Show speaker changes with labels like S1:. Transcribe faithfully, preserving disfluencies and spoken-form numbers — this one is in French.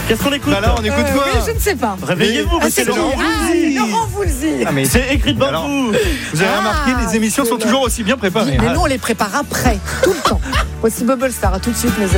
S1: Qu'est-ce qu'on écoute?
S2: Bah là, on écoute
S3: Euh,
S2: quoi?
S3: oui, je ne sais pas.
S1: Réveillez-vous,
S3: Ah,
S1: mais c'est
S3: c'est
S1: Laurent
S3: Ah,
S1: Voulzy.
S3: Laurent Voulzy.
S2: Ah, mais
S1: C'est écrit devant
S2: Alors,
S1: vous.
S2: vous avez
S3: Ah,
S2: remarqué, les émissions sont
S3: c'est
S2: toujours aussi bien préparées.
S3: Mais
S2: hein.
S3: nous, on les prépare après, tout le temps. Voici Bubble Star. À tout de suite, mes amis.